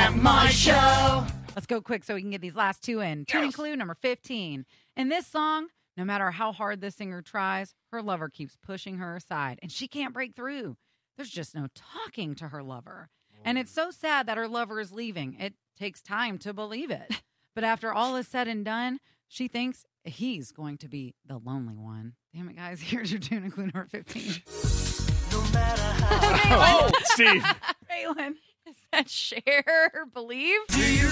at my show. Let's go quick so we can get these last two in. Tuning clue number 15. In this song, no matter how hard the singer tries, her lover keeps pushing her aside, and she can't break through. There's just no talking to her lover. And it's so sad that her lover is leaving. It takes time to believe it. But after all is said and done, she thinks he's going to be the lonely one. Damn it, guys. Here's your tuning clue number 15. No matter how. Oh, Steve. Phelan. Is that Share or Believe? Do you